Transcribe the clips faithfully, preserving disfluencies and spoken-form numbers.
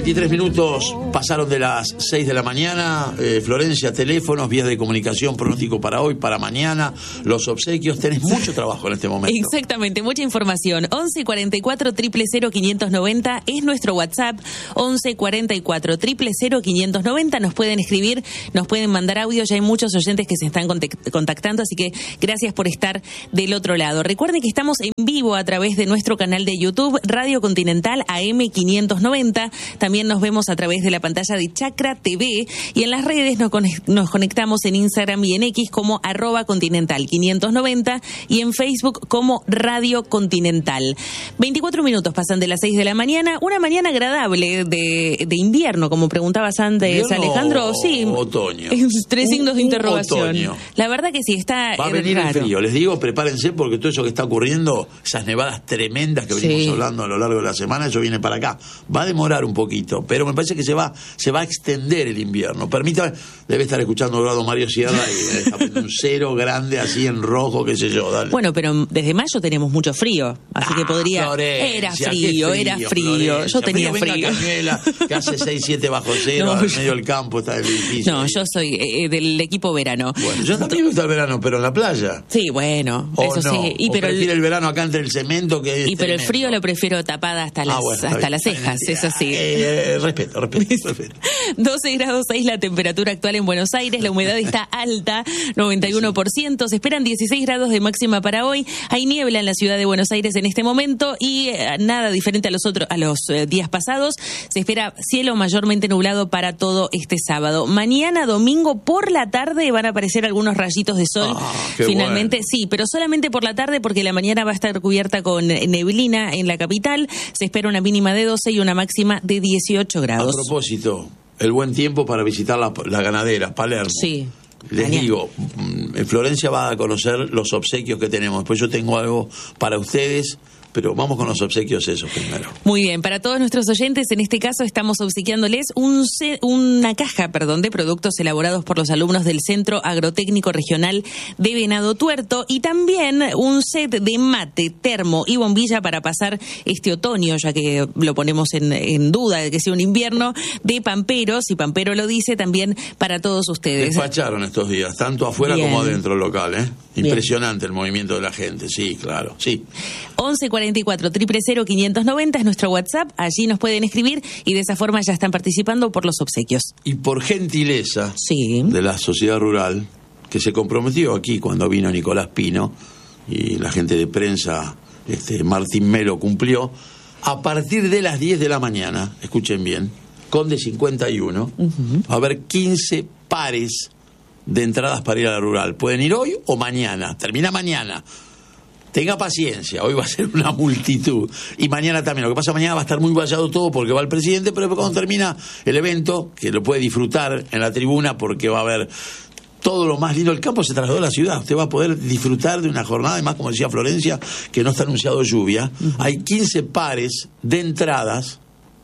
veintitrés minutos pasaron de las seis de la mañana. eh, Florencia, teléfonos, vías de comunicación, pronóstico para hoy, para mañana, los obsequios. Tenés mucho trabajo en este momento. Exactamente, mucha información. once cuarenta y cuatro, cero cero cero, quinientos noventa es nuestro WhatsApp. once cuarenta y cuatro, cero cero cero, quinientos noventa. Nos pueden escribir, nos pueden mandar audio. Ya hay muchos oyentes que se están contactando, así que gracias por estar del otro lado. Recuerden que estamos en vivo a través de nuestro canal de YouTube, Radio Continental A M quinientos noventa. También nos vemos a través de la pantalla de Chakra T V y en las redes nos, nos conectamos en Instagram y en X como arroba continental quinientos noventa y en Facebook como Radio Continental. veinticuatro minutos pasan de las seis de la mañana, una mañana agradable de, de invierno, como preguntabas antes, ¿Invierno Alejandro. Sí, otoño. Tres signos de interrogación. Otoño. La verdad que sí, está Va a venir raro. el frío. Les digo, prepárense porque todo eso que está ocurriendo, esas nevadas tremendas que venimos Sí. hablando a lo largo de la semana, eso viene para acá. Va a demorar un poquito, pero me parece que se va se va a extender el invierno. Permítame, debe estar escuchando el grado Mario Sierra y está poniendo un cero grande así en rojo, qué sé yo. Dale. Bueno, pero desde mayo tenemos mucho frío, así que Ah, podría... Florencia, era qué frío, era frío. Florencia. Yo tenía Venga, frío. Cañuela, que hace seis siete bajo cero, No, al yo- medio del campo está el edificio. No, ahí. yo soy eh, del equipo verano. Bueno, yo también me gusta el verano, pero en la playa. Sí, bueno, O eso no, sí. Y o pero prefiere el, el verano acá entre el cemento que es y pero el tremendo. frío lo prefiero tapada hasta las, Ah, bueno, está hasta bien. las cejas, eso sí. Eh, eh, respeto, respeto, respeto. doce grados seis la temperatura actual en Buenos Aires, la humedad está alta, noventa y uno por ciento, se esperan dieciséis grados de máxima para hoy, hay niebla en la ciudad de Buenos Aires en este momento y eh, nada diferente a los otros a los eh, días pasados, se espera cielo mayormente nublado para todo este sábado. Mañana domingo por la tarde van a aparecer algunos rayitos de sol, Ah, qué finalmente bueno. sí, pero solamente por la tarde porque la mañana va a estar cubierta con neblina en la capital, se espera una mínima de doce y una máxima de dieciocho A grados. propósito, el buen tiempo para visitar la, la ganadera, Palermo. Sí. Les Mañana. digo, mm, en Florencia va a conocer los obsequios que tenemos. Después yo tengo algo para ustedes, pero vamos con los obsequios esos primero. Muy bien, para todos nuestros oyentes, en este caso estamos obsequiándoles un ce- una caja perdón, de productos elaborados por los alumnos del Centro Agrotécnico Regional de Venado Tuerto y también un set de mate, termo y bombilla para pasar este otoño, ya que lo ponemos en, en duda de que sea un invierno, de Pampero, si Pampero lo dice, también para todos ustedes. Despacharon estos días, tanto afuera Bien. como adentro del local, ¿eh? Bien. Impresionante el movimiento de la gente, sí, claro, sí. once cuarenta y cuatro, cero cero cero, quinientos noventa es nuestro WhatsApp, allí nos pueden escribir y de esa forma ya están participando por los obsequios. Y por gentileza Sí. de la sociedad rural, que se comprometió aquí cuando vino Nicolás Pino, y la gente de prensa, este Martín Melo cumplió, a partir de las diez de la mañana, escuchen bien, Conde cincuenta y uno, uh-huh. va a haber quince pares de entradas para ir a la rural. Pueden ir hoy o mañana, termina mañana. Tenga paciencia, hoy va a ser una multitud. Y mañana también. Lo que pasa, mañana va a estar muy vallado todo porque va el presidente, pero después cuando termina el evento, que lo puede disfrutar en la tribuna porque va a haber todo lo más lindo. El campo se trasladó a la ciudad. Usted va a poder disfrutar de una jornada, además, como decía Florencia, que no está anunciado lluvia. Uh-huh. Hay quince pares de entradas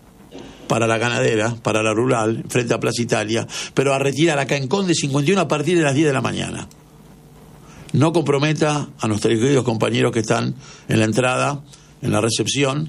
para la ganadera, para la rural, frente a Plaza Italia, pero a retirar acá en Conde cincuenta y uno a partir de las diez de la mañana. No comprometa a nuestros queridos compañeros que están en la entrada, en la recepción.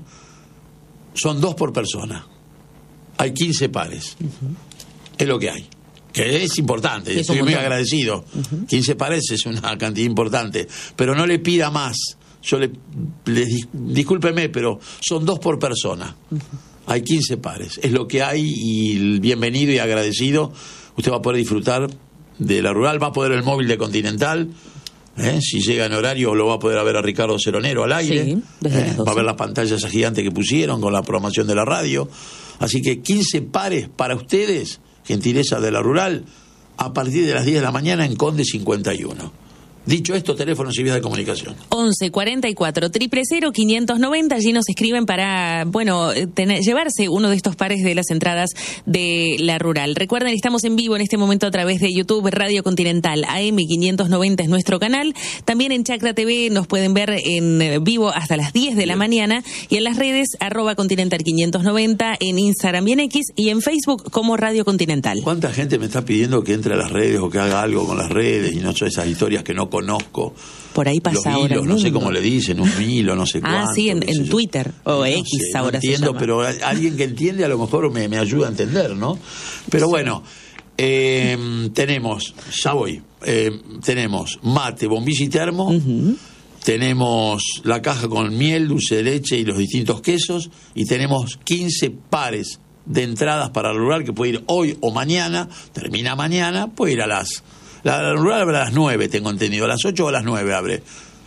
Son dos por persona. Hay quince pares. Uh-huh. Es lo que hay. Que es importante. Sí, estoy muy montón. agradecido. Uh-huh. quince pares es una cantidad importante. Pero no le pida más. Yo le, le discúlpeme, pero son dos por persona. Uh-huh. Hay quince pares. Es lo que hay y bienvenido y agradecido. Usted va a poder disfrutar de la rural. Va a poder el móvil de Continental. ¿Eh? Si llega en horario lo va a poder ver a Ricardo Ceronero al aire, sí, desde ¿eh? las doce. Va a ver las pantallas gigantes que pusieron con la programación de la radio, así que quince pares para ustedes, gentileza de la rural, a partir de las diez de la mañana en Conde cincuenta y uno. Dicho esto, teléfonos y vías de comunicación. once cuarenta y cuatro, cero cero cero, quinientos noventa, allí nos escriben para, bueno, tener, llevarse uno de estos pares de las entradas de la rural. Recuerden, estamos en vivo en este momento a través de YouTube, Radio Continental, A M quinientos noventa es nuestro canal. También en Chakra T V nos pueden ver en vivo hasta las diez de la mañana y en las redes, arroba Continental quinientos noventa, en Instagram y en X y en Facebook como Radio Continental. ¿Cuánta gente me está pidiendo que entre a las redes o que haga algo con las redes y no son esas historias que no conozco. Por ahí pasa los ahora hilos, el no sé mundo. cómo le dicen, un hilo, no sé cuánto. Ah, sí, en, en Twitter o no X sé, ahora no entiendo, se llama. pero alguien que entiende a lo mejor me, me ayuda a entender, ¿no? Pero sí. bueno, eh, tenemos, ya voy, eh, tenemos mate, bombilla y termo, uh-huh. tenemos la caja con miel, dulce de leche y los distintos quesos, y tenemos quince pares de entradas para el rural que puede ir hoy o mañana, termina mañana, puede ir a las... La, la rural abre a las nueve, tengo entendido, a las ocho o a las nueve abre.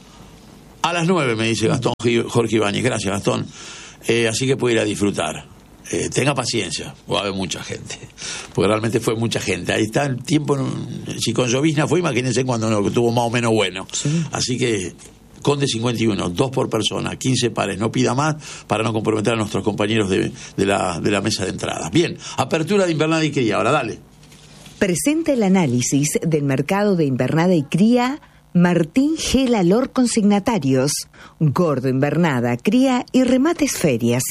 A las nueve me dice Gastón Jorge Ibáñez, gracias Gastón, eh, así que puede ir a disfrutar. Eh, tenga paciencia, va a haber mucha gente, porque realmente fue mucha gente. Ahí está el tiempo, si con llovizna fue, imagínense cuando no, que estuvo más o menos bueno. Sí. Así que Conde cincuenta y uno, dos por persona, quince pares, no pida más para no comprometer a nuestros compañeros de, de, la, de la mesa de entradas. Bien, apertura de invernada y cría, ahora dale. Presenta el análisis del mercado de invernada y cría Martín G. Lalor Consignatarios, Gordo Invernada, Cría y Remates Ferias.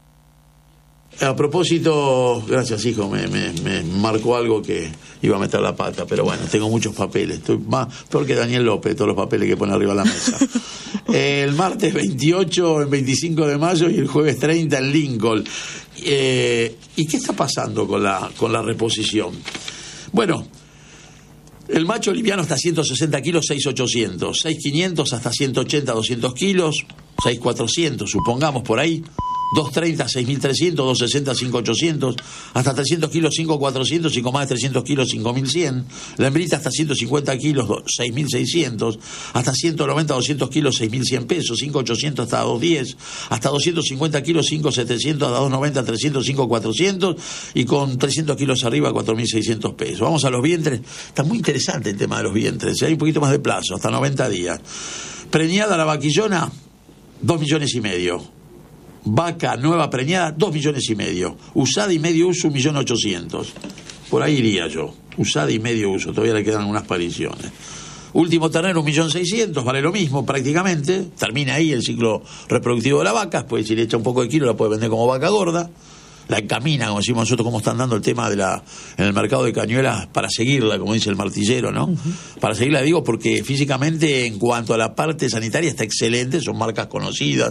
A propósito, gracias hijo, me, me, me marcó algo que iba a meter la pata, pero bueno, tengo muchos papeles, estoy más peor que Daniel López, todos los papeles que pone arriba de la mesa. El martes veintiocho en veinticinco de mayo y el jueves treinta en Lincoln. Eh, ¿Y qué está pasando con la, con la reposición? Bueno, el macho liviano hasta ciento sesenta kilos, seis mil ochocientos, seis mil quinientos hasta ciento ochenta, doscientos kilos, seis mil cuatrocientos, supongamos por ahí, doscientos treinta, seis mil trescientos, doscientos sesenta, cinco mil ochocientos, hasta trescientos kilos, cinco mil cuatrocientos y con más de trescientos kilos, cinco mil cien, la hembrita hasta ciento cincuenta kilos, seis mil seiscientos, hasta ciento noventa, doscientos kilos, seis mil cien pesos, cinco mil ochocientos hasta doscientos diez, hasta doscientos cincuenta kilos, cinco mil setecientos, hasta doscientos noventa, trescientos, cinco mil cuatrocientos y con trescientos kilos arriba, cuatro mil seiscientos pesos. Vamos a los vientres, está muy interesante el tema de los vientres, hay un poquito más de plazo, hasta noventa días. Preñada la vaquillona, dos millones y medio. Vaca nueva preñada, dos millones y medio. Usada y medio uso, un millón ochocientos. Por ahí iría yo. Usada y medio uso, todavía le quedan unas pariciones. Último ternero, un millón seiscientos, vale lo mismo prácticamente. Termina ahí el ciclo reproductivo de la vaca. Después, si le echa un poco de kilo, la puede vender como vaca gorda. La encamina, como decimos nosotros, como están dando el tema de la en el mercado de cañuelas para seguirla, como dice el martillero, ¿no? Uh-huh. Para seguirla, digo, porque físicamente, en cuanto a la parte sanitaria, está excelente, son marcas conocidas.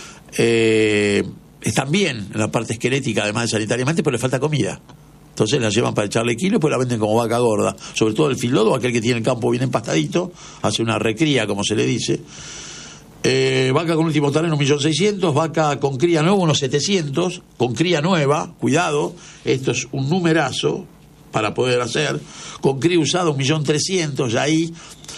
Eh, están bien en la parte esquelética, además de sanitariamente, pero le falta comida. Entonces la llevan para echarle kilo y pues la venden como vaca gorda. Sobre todo el fildodo, aquel que tiene el campo bien empastadito, hace una recría, como se le dice. Eh, vaca con último terreno, un millón seiscientos, vaca con cría nueva, unos setecientos, con cría nueva, cuidado, esto es un numerazo para poder hacer, con cría usada, un millón trescientos, ya ahí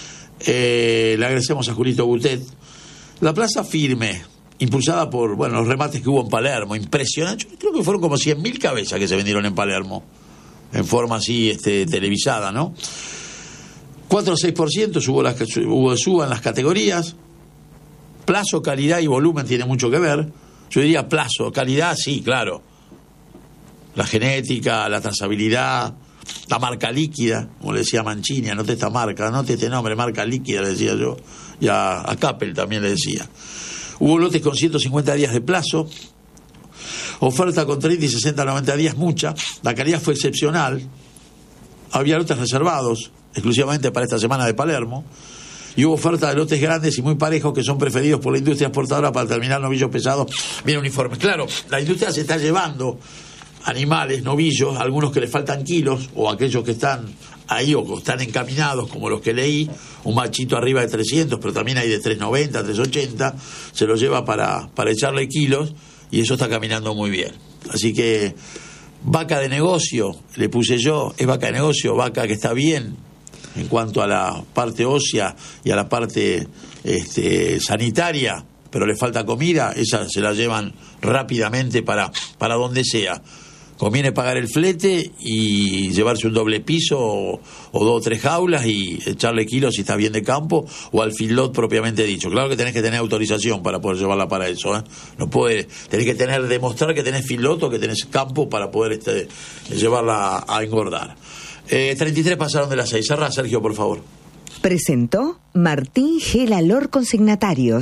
eh, le agradecemos a Julito Butet. La plaza firme, impulsada por, bueno, los remates que hubo en Palermo, impresionante. Yo creo que fueron como cien mil cabezas que se vendieron en Palermo, en forma así este, televisada, ¿no? cuatro o seis por ciento hubo, las, hubo suba en las categorías. Plazo, calidad y volumen tiene mucho que ver. Yo diría plazo, calidad, sí, claro. La genética, la trazabilidad, la marca líquida, como le decía Mancini, anote esta marca, anote este nombre, marca líquida, le decía yo. Y a, a Capel también le decía. Hubo lotes con ciento cincuenta días de plazo, oferta con treinta y sesenta, noventa días, mucha. La calidad fue excepcional. Había lotes reservados exclusivamente para esta semana de Palermo. Y hubo oferta de lotes grandes y muy parejos que son preferidos por la industria exportadora para terminar novillos pesados bien uniformes. Claro, la industria se está llevando animales, novillos, algunos que le faltan kilos, o aquellos que están ahí o que están encaminados, como los que leí, un machito arriba de trescientos, pero también hay de trescientos noventa, trescientos ochenta, se lo lleva para, para echarle kilos, y eso está caminando muy bien. Así que, vaca de negocio, le puse yo, es vaca de negocio, vaca que está bien en cuanto a la parte ósea y a la parte este, sanitaria, pero le falta comida, esa se la llevan rápidamente para, para donde sea. Conviene pagar el flete y llevarse un doble piso o, o dos o tres jaulas y echarle kilos si está bien de campo, o al feedlot propiamente dicho. Claro que tenés que tener autorización para poder llevarla para eso, ¿eh? No puede, tenés que tener, demostrar que tenés feedlot o que tenés campo para poder este, llevarla a engordar. Eh, treinta y tres pasaron de las seis. Cerra, Sergio, por favor. Presentó Martín G. Lalor Consignatarios.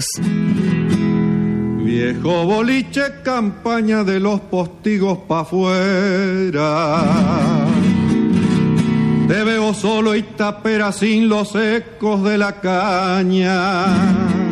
Viejo boliche, campaña de los postigos pa' afuera. Te veo solo y tapera sin los ecos de la caña.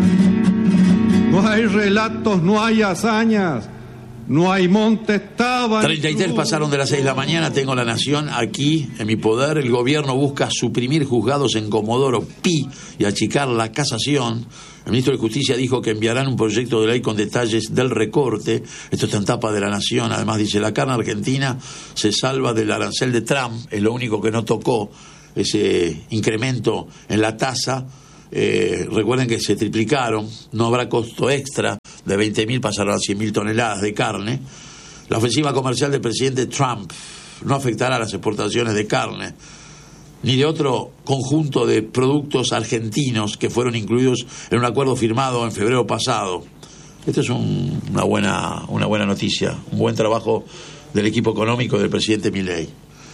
No hay relatos, no hay hazañas, no hay montes, taban. treinta y tres pasaron de las seis de la mañana. Tengo La Nación aquí en mi poder. El gobierno busca suprimir juzgados en Comodoro Pi y achicar la casación. El ministro de Justicia dijo que enviarán un proyecto de ley con detalles del recorte. Esto está en tapa de La Nación. Además dice: la carne argentina se salva del arancel de Trump. Es lo único que no tocó, ese incremento en la tasa. Eh, recuerden que se triplicaron, no habrá costo extra, de veinte mil pasaron a cien mil toneladas de carne. La ofensiva comercial del presidente Trump no afectará a las exportaciones de carne ni de otro conjunto de productos argentinos que fueron incluidos en un acuerdo firmado en febrero pasado. Esto es un, una buena una buena noticia, un buen trabajo del equipo económico del presidente Milei.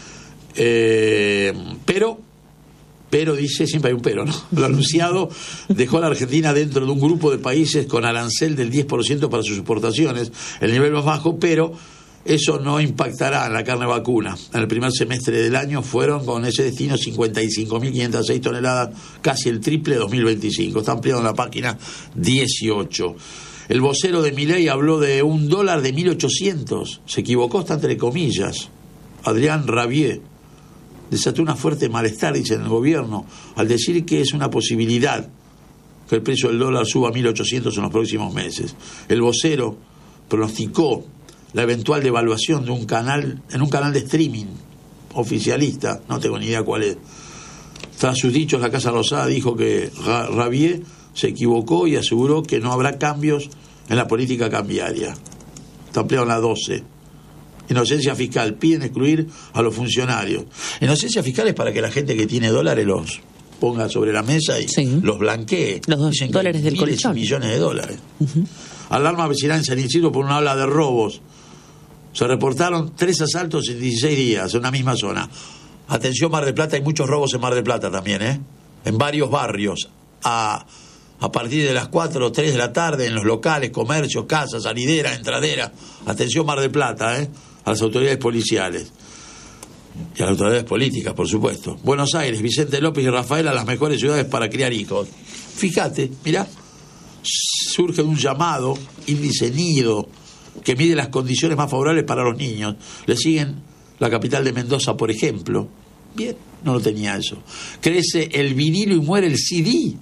Eh, pero Pero dice, siempre hay un pero, ¿no? Lo anunciado dejó a la Argentina dentro de un grupo de países con arancel del diez por ciento para sus exportaciones, el nivel más bajo, pero eso no impactará en la carne vacuna. En el primer semestre del año fueron con ese destino cincuenta y cinco mil quinientas seis toneladas, casi el triple de dos mil veinticinco. Está ampliado en la página dieciocho. El vocero de Milei habló de un dólar de mil ochocientos. Se equivocó, está entre comillas. Adrián Rabier desató una fuerte malestar, dice, en el gobierno, al decir que es una posibilidad que el precio del dólar suba a mil ochocientos en los próximos meses. El vocero pronosticó la eventual devaluación de un canal, en un canal de streaming oficialista, no tengo ni idea cuál es. Tras sus dichos, la Casa Rosada dijo que Rabier se equivocó y aseguró que no habrá cambios en la política cambiaria. Está ampliado en la doce. Inocencia fiscal, piden excluir a los funcionarios. Inocencia fiscal es para que la gente que tiene dólares los ponga sobre la mesa y sí. los blanquee. Los dos dólares del colchón. Millones de dólares. Uh-huh. Alarma vecinal en San Isidro por una ola de robos. Se reportaron tres asaltos en dieciséis días en una misma zona. Atención, Mar del Plata, hay muchos robos en Mar del Plata también, ¿eh? En varios barrios. A, a partir de las cuatro o tres de la tarde, en los locales, comercios, casas, salidera, entradera. Atención, Mar del Plata, ¿eh? A las autoridades policiales y a las autoridades políticas, por supuesto. Buenos Aires, Vicente López y Rafaela, las mejores ciudades para criar hijos. Fíjate, mirá, surge de un llamado índice Nido que mide las condiciones más favorables para los niños. Le siguen la capital de Mendoza, por ejemplo. Bien, no lo tenía eso. Crece el vinilo y muere el C D.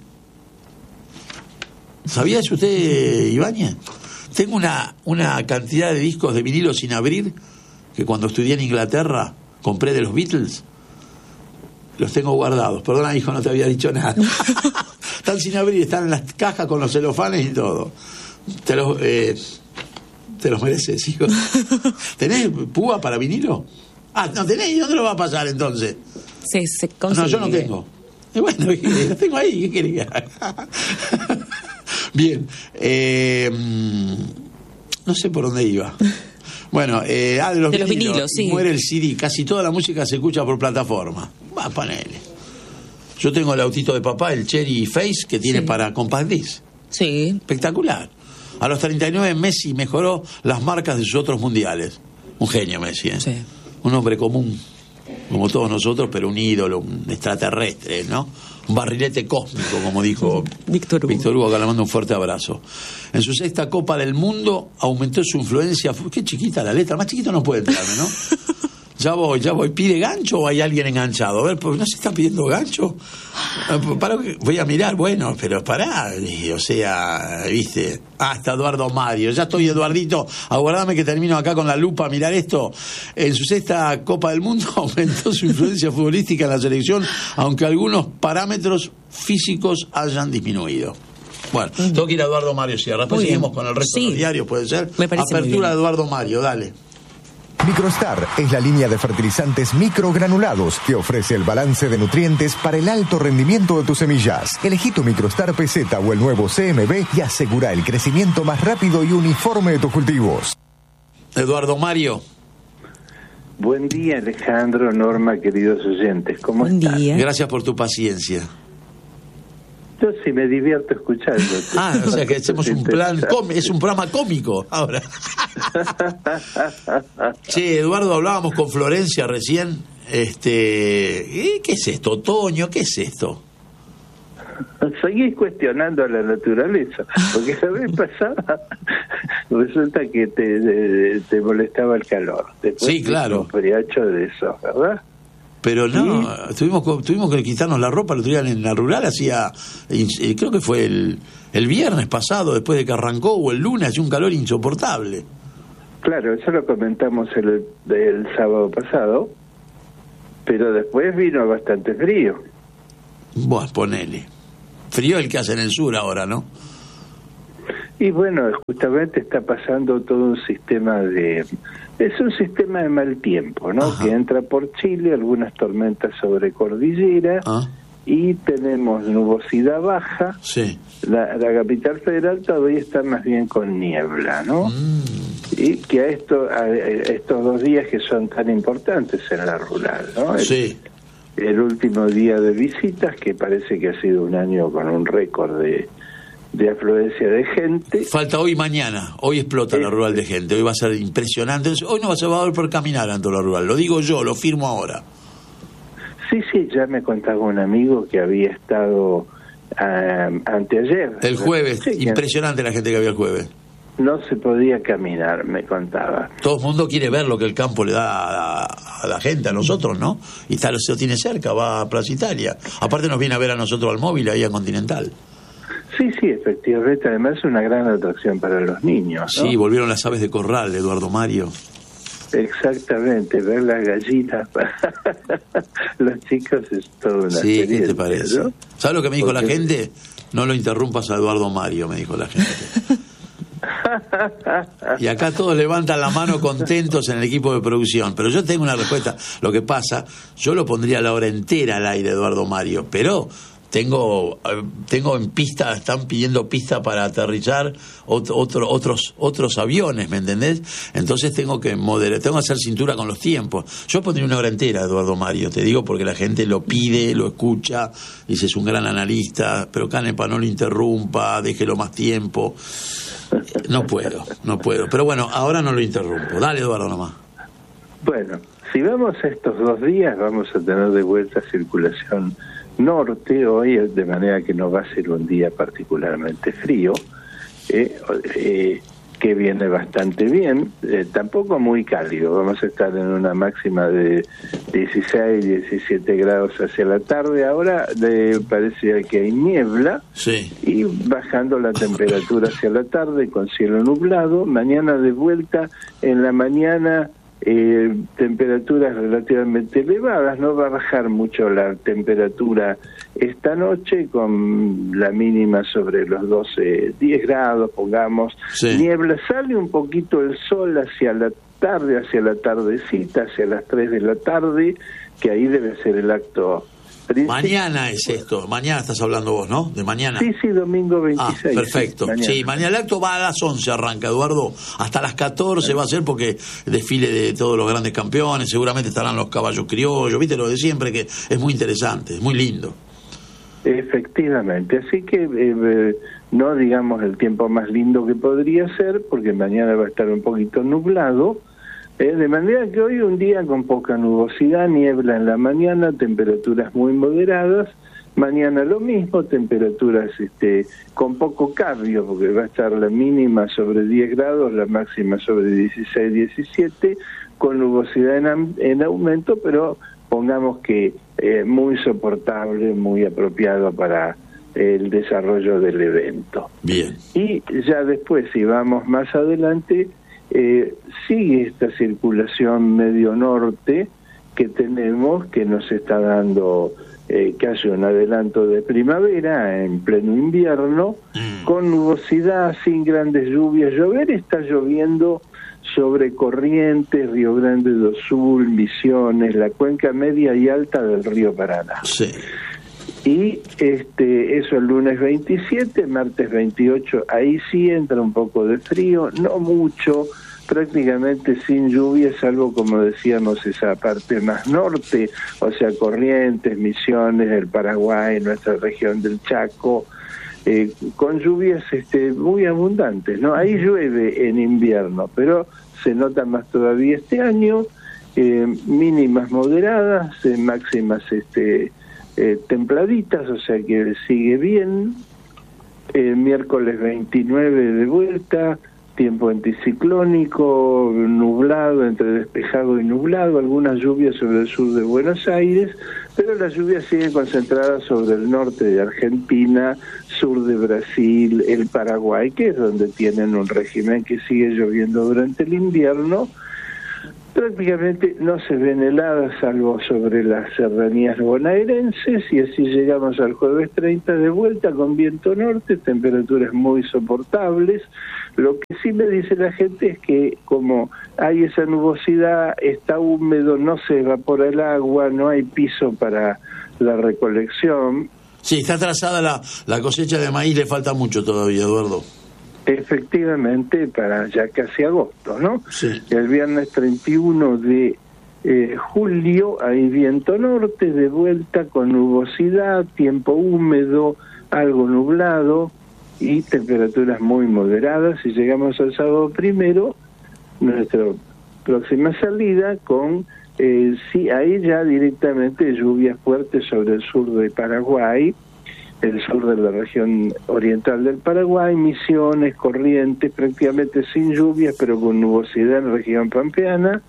¿Sabía eso usted, Ibáñez? Tengo una, una cantidad de discos de vinilo sin abrir que cuando estudié en Inglaterra compré de los Beatles. Los tengo guardados. Perdona, hijo, no te había dicho nada. Están sin abrir, están en las cajas con los celofanes y todo. Te los, eh, te los mereces, hijo. ¿Tenés púa para vinilo? Ah, ¿no tenés? ¿Y dónde lo va a pasar entonces? Se, se consigue. No, yo no tengo. Y bueno, los tengo ahí, ¿qué querés que haga? Bien, eh, no sé por dónde iba. Bueno, eh, ah, de los, de los vinilos, vinilos, sí. Muere el C D. Casi toda la música se escucha por plataforma. Va, ponele. Yo tengo el autito de papá, el Cherry Face, que tiene sí. para compact disc. Sí. Espectacular. A los treinta y nueve Messi mejoró las marcas de sus otros mundiales. Un genio Messi, ¿eh? Sí. Un hombre común, como todos nosotros, pero un ídolo, un extraterrestre, ¿no? Un barrilete cósmico, como dijo Víctor Hugo. Víctor Hugo, que le mando un fuerte abrazo. En su sexta Copa del Mundo aumentó su influencia. Qué chiquita la letra, más chiquito no puede entrarme, ¿no? Ya voy, ya voy. ¿Pide gancho o hay alguien enganchado? A ver, ¿no se está pidiendo gancho? Para, voy a mirar, bueno, pero pará, o sea, viste. Ah, está Eduardo Mario. Ya estoy, Eduardito. Aguardame que termino acá con la lupa a mirar esto. En su sexta Copa del Mundo aumentó su influencia futbolística en la selección, aunque algunos parámetros físicos hayan disminuido. Bueno, uh-huh. tengo que ir a Eduardo Mario Sierra. Después seguimos con el resto sí. de los diarios, ¿puede ser? Me parece Apertura de Eduardo Mario, dale. Microstar es la línea de fertilizantes microgranulados que ofrece el balance de nutrientes para el alto rendimiento de tus semillas. Elegí tu Microstar P Z o el nuevo C M B y asegura el crecimiento más rápido y uniforme de tus cultivos. Eduardo Mario. Buen día, Alejandro, Norma, queridos oyentes. ¿Cómo Buen están? día. Gracias por tu paciencia. Yo sí me divierto escuchando. Ah, o sea que hacemos un plan, com- es un programa cómico ahora. Sí, Eduardo, hablábamos con Florencia recién Este, ¿qué es esto? ¿Otoño? ¿Qué es esto? Seguís cuestionando a la naturaleza, porque la vez pasada resulta que te, te, te molestaba el calor. Después sí, claro. Un friacho de eso, ¿verdad? Pero no, ¿sí? tuvimos, tuvimos que quitarnos la ropa, el otro día en la rural hacía, creo que fue el, el viernes pasado, después de que arrancó, o el lunes, hacía un calor insoportable. Claro, eso lo comentamos el, el sábado pasado, pero después vino bastante frío. Vos, ponele. Frío el que hace en el sur ahora, ¿no? Y bueno, justamente está pasando todo un sistema de... Es un sistema de mal tiempo, ¿no? Ajá. Que entra por Chile, algunas tormentas sobre cordillera, ¿ah? Y tenemos nubosidad baja. Sí. La, la capital federal todavía está más bien con niebla, ¿no? Mm. Y que a, esto, a estos dos días que son tan importantes en la rural, ¿no? El, sí. El último día de visitas, que parece que ha sido un año con un récord de... de afluencia de gente. Falta hoy y mañana. Hoy explota eh, la rural de gente. Hoy va a ser impresionante. Hoy no va a ser va a haber por caminar en toda la rural. Lo digo yo, lo firmo ahora. Sí, sí, ya me contaba un amigo que había estado uh, anteayer. El jueves. Sí, impresionante la gente que había el jueves. No se podía caminar, me contaba. Todo el mundo quiere ver lo que el campo le da a, a la gente, a nosotros, ¿no? Y está, se lo tiene cerca, va a Plaza Italia. Aparte nos viene a ver a nosotros al móvil ahí a Continental. Sí, sí, efectivamente, además es una gran atracción para los niños, ¿no? Sí, volvieron las aves de corral, Eduardo Mario. Exactamente, ver las gallinas para los chicos es toda una sí, experiencia. ¿qué te parece? ¿No? ¿Sabes lo que me dijo Porque... la gente? No lo interrumpas a Eduardo Mario, me dijo la gente. Y acá todos levantan la mano contentos en el equipo de producción, pero yo tengo una respuesta. Lo que pasa, yo lo pondría a la hora entera al aire, Eduardo Mario, pero... Tengo tengo en pista, están pidiendo pista para aterrizar otro, otro, otros otros aviones, ¿me entendés? Entonces tengo que moderar, tengo que hacer cintura con los tiempos. Yo pondría una hora entera, Eduardo Mario, te digo porque la gente lo pide, lo escucha, dice es un gran analista, pero Canepa no lo interrumpa, déjelo más tiempo. No puedo, no puedo. Pero bueno, ahora no lo interrumpo. Dale, Eduardo, nomás. Bueno, si vamos a estos dos días, vamos a tener de vuelta circulación norte hoy, de manera que no va a ser un día particularmente frío, eh, eh, que viene bastante bien, eh, tampoco muy cálido. Vamos a estar en una máxima de dieciséis, diecisiete grados hacia la tarde. Ahora de, parece que hay niebla, sí. Y bajando la temperatura hacia la tarde con cielo nublado. Mañana de vuelta, en la mañana Eh, temperaturas relativamente elevadas, no va a bajar mucho la temperatura esta noche, con la mínima sobre los doce, diez grados, pongamos. Sí. Niebla, sale un poquito el sol hacia la tarde, hacia la tardecita, hacia las tres de la tarde, que ahí debe ser el acto principal. Mañana es esto, mañana estás hablando vos, ¿no? De mañana. Sí, sí, domingo veintiséis. Ah, perfecto. Sí, mañana. Sí, mañana el acto va a las once, arranca, Eduardo. Hasta las catorce va a ser porque desfile de todos los grandes campeones, seguramente estarán los caballos criollos, viste lo de siempre, que es muy interesante, es muy lindo. Efectivamente, así que eh, no digamos el tiempo más lindo que podría ser, porque mañana va a estar un poquito nublado. Eh, de manera que hoy un día con poca nubosidad, niebla en la mañana, temperaturas muy moderadas. Mañana lo mismo, temperaturas este, con poco cambio, porque va a estar la mínima sobre diez grados, la máxima sobre dieciséis, diecisiete, con nubosidad en, en aumento, pero pongamos que eh, muy soportable, muy apropiado para el desarrollo del evento. Bien. Y ya después, si vamos más adelante, Eh, sigue esta circulación medio norte que tenemos, que nos está dando eh, casi un adelanto de primavera en pleno invierno, mm. con nubosidad, sin grandes lluvias. Llover está lloviendo sobre Corrientes, Río Grande do Sul, Misiones, la cuenca media y alta del río Paraná. Sí. Y este eso el lunes veintisiete, martes veintiocho, ahí sí entra un poco de frío, no mucho, prácticamente sin lluvia, salvo, como decíamos, esa parte más norte, o sea, Corrientes, Misiones, el Paraguay, nuestra región del Chaco, eh, con lluvias este, muy abundantes, ¿no? Ahí llueve en invierno, pero se nota más todavía este año. eh, mínimas moderadas, eh, máximas este, eh, templaditas, o sea que sigue bien. Eh, miércoles veintinueve de vuelta, tiempo anticiclónico, nublado, entre despejado y nublado, algunas lluvias sobre el sur de Buenos Aires, pero las lluvias siguen concentradas sobre el norte de Argentina, sur de Brasil, el Paraguay, que es donde tienen un régimen que sigue lloviendo durante el invierno. Prácticamente no se ven heladas salvo sobre las serranías bonaerenses, y así llegamos al jueves treinta de vuelta con viento norte, temperaturas muy soportables. Lo que sí me dice la gente es que como hay esa nubosidad, está húmedo, no se evapora el agua, no hay piso para la recolección. Sí, está atrasada la, la cosecha de maíz, le falta mucho todavía, Eduardo. Efectivamente, para ya casi agosto, ¿no? Sí. El viernes treinta y uno de eh, julio hay viento norte, de vuelta con nubosidad, tiempo húmedo, algo nublado y temperaturas muy moderadas. Y llegamos al sábado primero, nuestra próxima salida, con, eh, sí, ahí ya directamente lluvias fuertes sobre el sur de Paraguay, el sur de la región oriental del Paraguay, Misiones, Corrientes, prácticamente sin lluvias, pero con nubosidad en la región pampeana,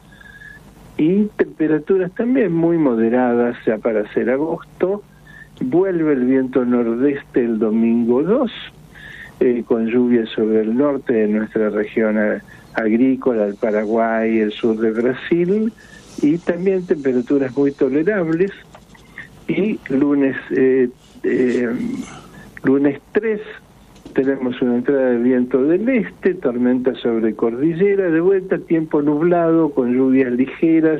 y temperaturas también muy moderadas ya para ser agosto. Vuelve el viento nordeste el domingo dos, eh, con lluvias sobre el norte de nuestra región agrícola, el Paraguay, el sur de Brasil, y también temperaturas muy tolerables. Y lunes eh, Eh, lunes tres tenemos una entrada de viento del este, tormenta sobre cordillera, de vuelta tiempo nublado con lluvias ligeras,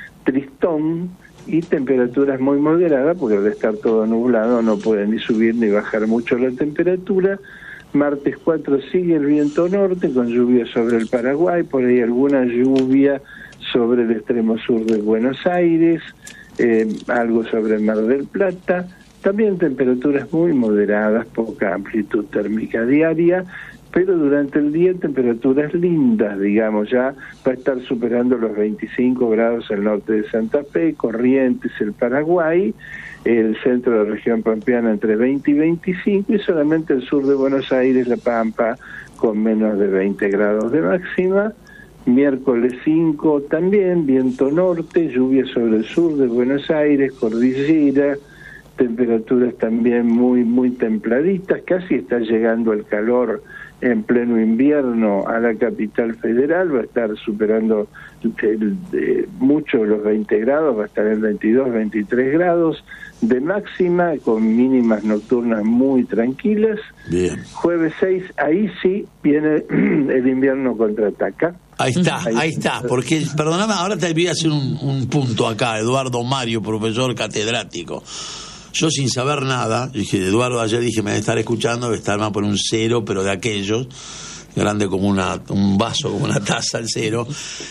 tristón y temperaturas muy moderadas, porque al estar todo nublado no puede ni subir ni bajar mucho la temperatura. Martes cuatro sigue el viento norte con lluvia sobre el Paraguay, por ahí alguna lluvia sobre el extremo sur de Buenos Aires, eh, algo sobre el Mar del Plata. También temperaturas muy moderadas, poca amplitud térmica diaria, pero durante el día temperaturas lindas, digamos, ya va a estar superando los veinticinco grados el norte de Santa Fe, Corrientes, el Paraguay, el centro de la región pampeana entre veinte y veinticinco, y solamente el sur de Buenos Aires, La Pampa, con menos de veinte grados de máxima. Miércoles cinco también, viento norte, lluvia sobre el sur de Buenos Aires, cordillera, temperaturas también muy muy templaditas, casi está llegando el calor en pleno invierno a la capital federal, va a estar superando el, de, mucho los veinte grados, va a estar en veintidós, veintitrés grados de máxima, con mínimas nocturnas muy tranquilas. Bien. Jueves seis, ahí sí viene el invierno contraataca. Ahí está, ahí, ahí está, porque, perdóname, ahora te voy a hacer un, un punto acá, Eduardo Mario, profesor catedrático. Yo sin saber nada, dije, Eduardo, ayer dije, me debe estar escuchando, debe estar más por un cero, pero de aquellos, grande como una, un vaso, como una taza el cero.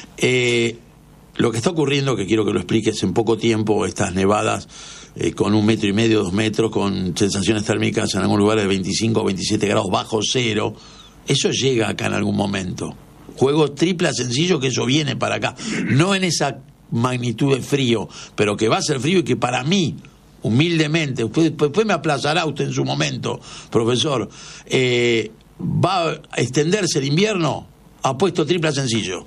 Eh, lo que está ocurriendo, que quiero que lo expliques en poco tiempo, estas nevadas eh, con un metro y medio, dos metros, con sensaciones térmicas en algunos lugares de veinticinco o veintisiete grados bajo cero, eso llega acá en algún momento. Juego triple sencillo, que eso viene para acá. No en esa magnitud de frío, pero que va a ser frío y que para mí, humildemente, después, después me aplazará usted en su momento, profesor, eh, va a extenderse el invierno, apuesto triple sencillo.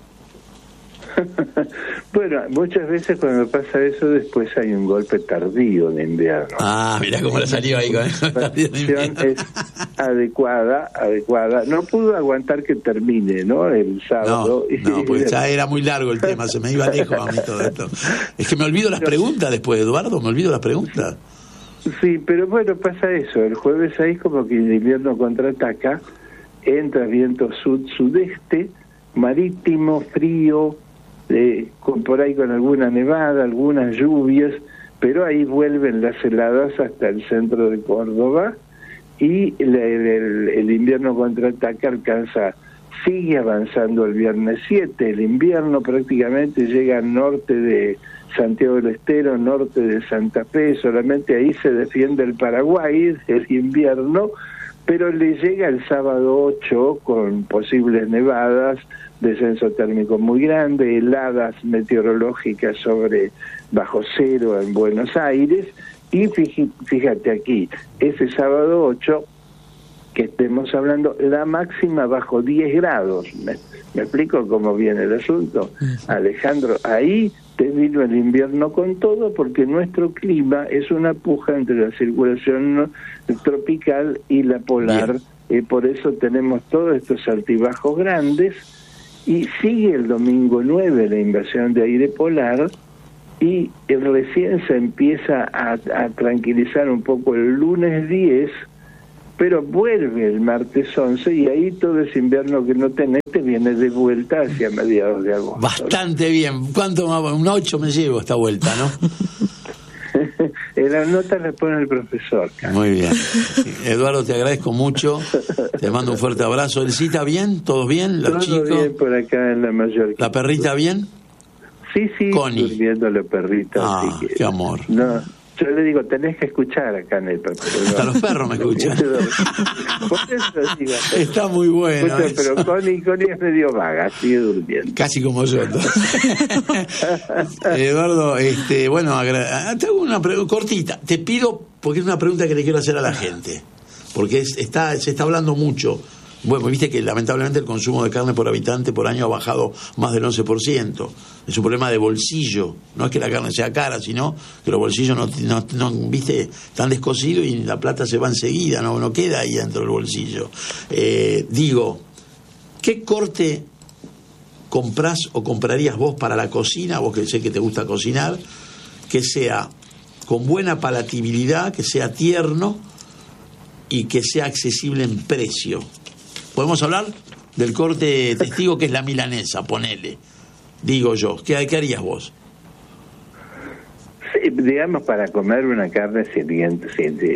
Bueno, muchas veces cuando pasa eso, después hay un golpe tardío de invierno. Ah, mirá cómo le salió ahí con el tardío de invierno. Es adecuada, adecuada. No pudo aguantar que termine, ¿no? El sábado. No, no, porque ya era muy largo el tema, se me iba lejos a mí todo esto. Es que me olvido las preguntas después, Eduardo, me olvido las preguntas. Sí, pero bueno, pasa eso. El jueves ahí como que el invierno contraataca, entra viento sud-sudeste, marítimo, frío, Eh, con, por ahí con alguna nevada, algunas lluvias, pero ahí vuelven las heladas hasta el centro de Córdoba, y el, el, el invierno contraataca, alcanza, sigue avanzando el viernes siete, el invierno prácticamente llega al norte de Santiago del Estero, norte de Santa Fe, solamente ahí se defiende el Paraguay, el invierno, pero le llega el sábado ocho con posibles nevadas, descenso térmico muy grande, heladas meteorológicas sobre bajo cero en Buenos Aires, y fíjate aquí, ese sábado ocho, que estemos hablando, la máxima bajo diez grados. ¿Me, me explico cómo viene el asunto? Alejandro, ahí te vino el invierno con todo, porque nuestro clima es una puja entre la circulación tropical y la polar, y por eso tenemos todos estos altibajos grandes, y sigue el domingo nueve la invasión de aire polar, y recién se empieza a, a tranquilizar un poco el lunes diez, pero vuelve el martes once, y ahí todo ese invierno que no tenés te viene de vuelta hacia mediados de agosto. Bastante bien. ¿Cuánto más? Un ocho me llevo esta vuelta, ¿no? En las notas le pone el profesor. Carlos. Muy bien. Eduardo, te agradezco mucho. Te mando un fuerte abrazo. ¿Elcita bien? ¿Todos bien? ¿Los Todo chicos? bien por acá en la mayor. ¿La perrita bien? Sí, sí, Connie. durmiendo la perrita. Ah, así que, qué amor. No, yo le digo, tenés que escuchar acá en el perro. Hasta los perros me escuchan. Por eso digo, Está muy bueno. escucha, pero Connie, Connie es medio vaga, sigue durmiendo. Casi como yo. Eduardo, este, bueno, agra- te hago una pregunta cortita. Te pido, porque es una pregunta que le quiero hacer a la gente. Porque es, está, se está hablando mucho. Bueno, viste que lamentablemente el consumo de carne por habitante por año ha bajado más del once por ciento. Es un problema de bolsillo. No es que la carne sea cara, sino que los bolsillos no, no, no viste, están descosidos y la plata se va enseguida, no, no queda ahí dentro del bolsillo. Eh, digo, ¿qué corte comprás o comprarías vos para la cocina, vos que sé que te gusta cocinar, que sea con buena palatabilidad, que sea tierno y que sea accesible en precio? Podemos hablar del corte testigo, que es la milanesa, ponele. Digo yo, ¿qué, qué harías vos? Sí, digamos, para comer una carne sintiendo,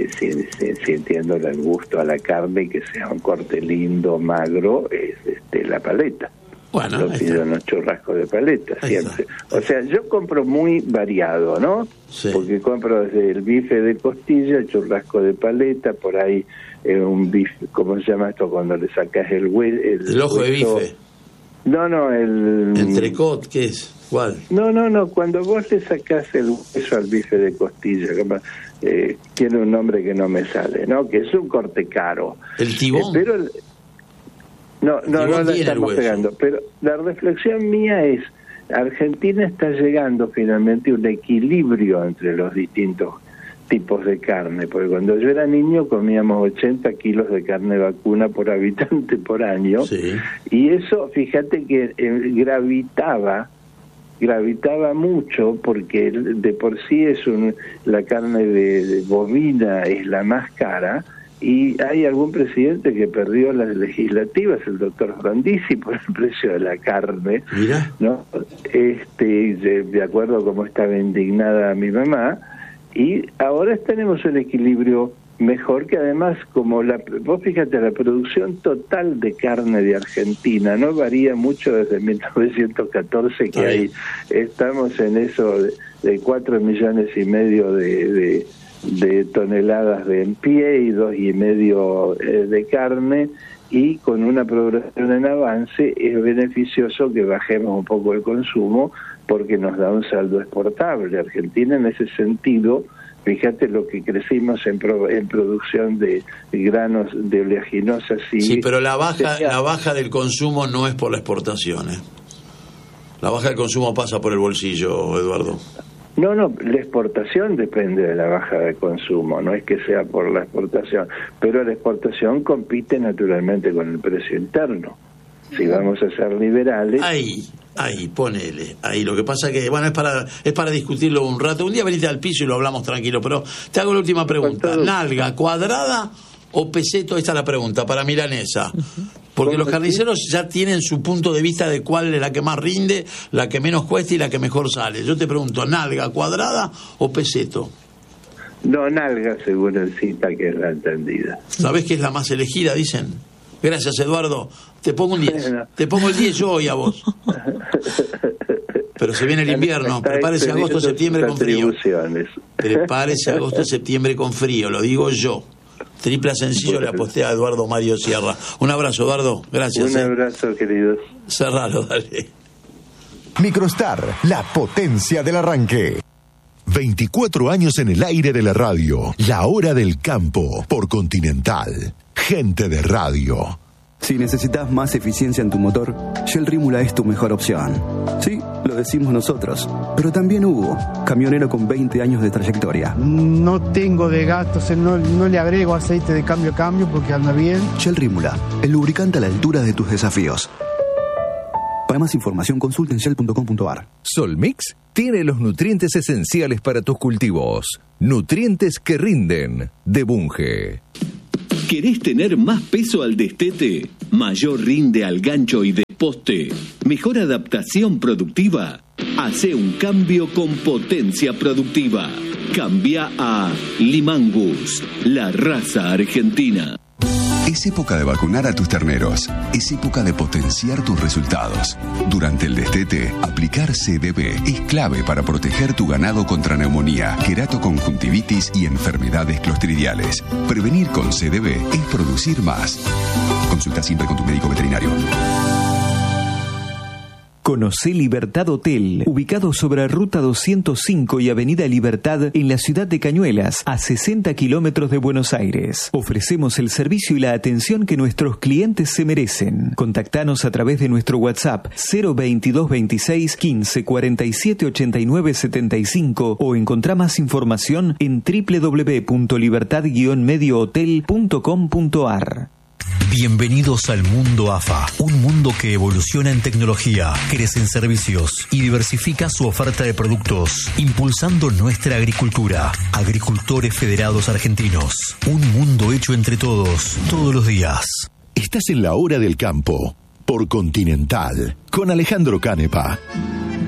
sintiéndole el gusto a la carne, que sea un corte lindo, magro, es este, la paleta. Bueno, Lo pido unos churrascos de paleta, Ahí siempre. está. O sea, yo compro muy variado, ¿no? Sí. Porque compro desde el bife de costilla, el churrasco de paleta, por ahí eh, un bife, ¿cómo se llama esto? Cuando le sacas el hueso. El, El ojo de hueso. bife. No, no, el... Entrecot, ¿qué es? ¿Cuál? No, no, no, cuando vos le sacás el hueso al bife de costilla, como, eh, tiene un nombre que no me sale, ¿no? Que es un corte caro. El tibón. Eh, pero el- no, no, Tibón no la tiene el estamos hueso. pegando. Pero la reflexión mía es, Argentina está llegando finalmente a un equilibrio entre los distintos tipos de carne, porque cuando yo era niño comíamos ochenta kilos de carne vacuna por habitante por año, Sí. y eso, fíjate que eh, gravitaba gravitaba mucho, porque de por sí es un, la carne de, de bovina es la más cara, y hay algún presidente que perdió las legislativas, el doctor Frondizi, por el precio de la carne, Mira. ¿no? Este, de, de acuerdo a cómo estaba indignada mi mamá, y ahora tenemos un equilibrio mejor, que además, como la, vos fíjate, la producción total de carne de Argentina no varía mucho desde mil novecientos catorce, que Ahí. hay, estamos en eso de, de cuatro millones y medio de, de, de toneladas de en pie y dos y medio eh, de carne, y con una progresión en avance es beneficioso que bajemos un poco el consumo, porque nos da un saldo exportable. Argentina, en ese sentido, fíjate lo que crecimos en, pro, en producción de, de granos de oleaginosas. Y Sí, pero la baja, tenía- la baja del consumo no es por la exportación, ¿eh? La baja del consumo pasa por el bolsillo, Eduardo. No, no, la exportación depende de la baja de consumo, no es que sea por la exportación, pero la exportación compite naturalmente con el precio interno. Si vamos a ser liberales... Ahí, ahí, ponele. Ahí, lo que pasa que, bueno, es para es para discutirlo un rato. Un día venite al piso y lo hablamos tranquilo, pero te hago la última pregunta. Con todo. ¿Nalga cuadrada o peseto? Esta es la pregunta, para milanesa. Porque los carniceros ya tienen su punto de vista de cuál es la que más rinde, la que menos cuesta y la que mejor sale. Yo te pregunto, ¿nalga cuadrada o peseto? No, nalga, según el cita, que es la entendida. ¿Sabés qué es la más elegida, dicen? Gracias, Eduardo. Te pongo un diez. Bueno. Te pongo el diez yo hoy a vos. Pero se viene el invierno. Está Prepárese agosto, excediendo septiembre sus con frío. atribuciones. Prepárese agosto, septiembre con frío. Lo digo yo. Tripla sencillo le aposté a Eduardo Mario Sierra. Un abrazo, Eduardo. Gracias. Un eh. abrazo, queridos. Cerralo, dale. Microstar, la potencia del arranque. veinticuatro años en el aire de la radio. La hora del campo por Continental. Gente de radio. Si necesitas más eficiencia en tu motor, Shell Rímula es tu mejor opción. Sí, lo decimos nosotros, pero también Hugo, camionero con veinte años de trayectoria. No tengo de gastos, no, no le agrego aceite de cambio a cambio porque anda bien. Shell Rímula, el lubricante a la altura de tus desafíos. Para más información consulta en shell punto com punto a r. Solmix tiene los nutrientes esenciales para tus cultivos. Nutrientes que rinden, de Bunge. ¿Querés tener más peso al destete? ¿Mayor rinde al gancho y desposte? ¿Mejor adaptación productiva? Hace un cambio con potencia productiva. Cambia a Limangus, la raza argentina. Es época de vacunar a tus terneros. Es época de potenciar tus resultados. Durante el destete, aplicar C D B es clave para proteger tu ganado contra neumonía, queratoconjuntivitis y enfermedades clostridiales. Prevenir con C D B es producir más. Consulta siempre con tu médico veterinario. Conocé Libertad Hotel, ubicado sobre Ruta doscientos cinco y Avenida Libertad en la ciudad de Cañuelas, a sesenta kilómetros de Buenos Aires. Ofrecemos el servicio y la atención que nuestros clientes se merecen. Contactanos a través de nuestro WhatsApp cero veintidós veintiséis quince cuarenta y siete ochenta y nueve setenta y cinco o encontrá más información en doble u doble u doble u punto libertad guion medio hotel punto com punto a r. Bienvenidos al mundo A F A, un mundo que evoluciona en tecnología, crece en servicios y diversifica su oferta de productos, impulsando nuestra agricultura. Agricultores Federados Argentinos, un mundo hecho entre todos, todos los días. Estás en la hora del campo por Continental, con Alejandro Canepa.